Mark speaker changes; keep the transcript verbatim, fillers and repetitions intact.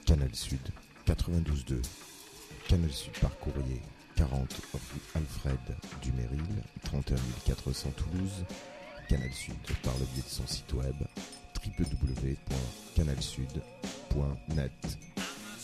Speaker 1: Canal Sud quatre-vingt-douze deux. Canal Sud par courrier quarante rue Alfred Dumeril, trente et un mille quatre cents Toulouse. Canal Sud par le biais de son site web w w w point canal sud point net.